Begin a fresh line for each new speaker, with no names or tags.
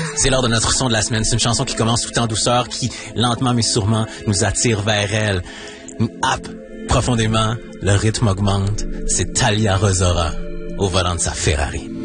C'est l'heure de notre son de la semaine. C'est une chanson qui commence tout en douceur, qui, lentement mais sûrement, nous attire vers elle, nous happe profondément. Le rythme augmente. C'est Talia Rosora au volant de sa Ferrari.